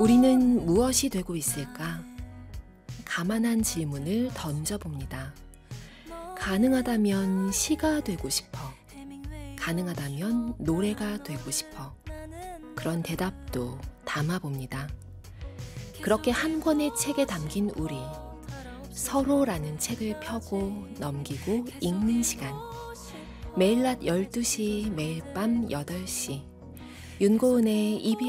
우리는 무엇이 되고 있을까? 가만한 질문을 던져봅니다. 가능하다면 시가 되고 싶어. 가능하다면 노래가 되고 싶어. 그런 대답도 담아봅니다. 그렇게 한 권의 책에 담긴 우리, 서로라는 책을 펴고 넘기고 읽는 시간. 매일 낮 12시, 매일 밤 8시. 윤고은의 EBS